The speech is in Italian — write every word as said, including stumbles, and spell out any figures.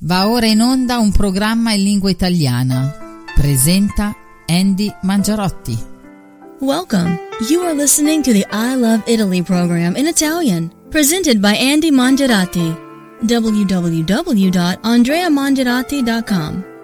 Va ora in onda un programma in lingua italiana. Presenta Andy Mangiarotti. Welcome. You are listening to the I Love Italy program in Italian, presented by Andy Mangiarotti. w w w dot andrea mangiarotti dot com